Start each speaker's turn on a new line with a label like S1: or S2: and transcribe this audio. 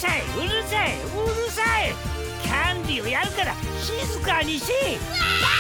S1: さい、うるさい、うるさい。キャンディーをやるから静かにし。